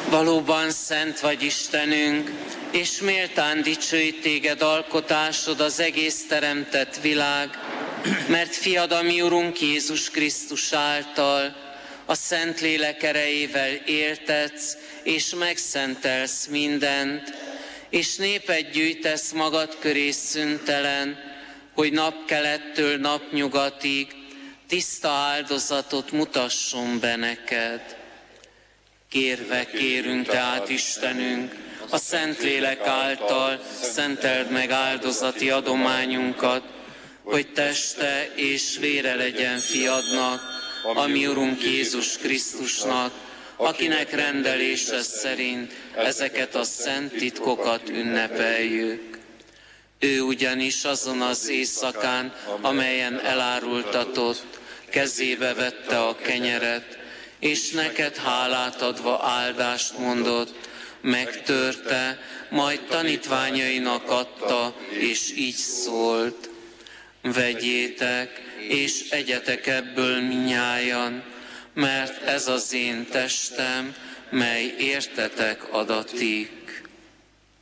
Valóban szent vagy Istenünk, és méltán dicsőít téged alkotásod az egész teremtett világ, mert fiad, a mi Urunk Jézus Krisztus által a Szentlélek erejével éltetsz és megszentelsz mindent, és népet gyűjtesz magad köré szüntelen, hogy napkelettől napnyugatig tiszta áldozatot mutasson be neked. Kérve kérünk tehát, Istenünk, a Szentlélek által szenteld meg áldozati adományunkat, hogy teste és vére legyen fiadnak, a mi Urunk Jézus Krisztusnak, akinek rendelése szerint ezeket a szent titkokat ünnepeljük. Ő ugyanis azon az éjszakán, amelyen elárultatott, kezébe vette a kenyeret, és neked hálát adva áldást mondott, megtörte, majd tanítványainak adta, és így szólt: vegyétek, és egyetek ebből mindnyájan, mert ez az én testem, mely értetek adatik.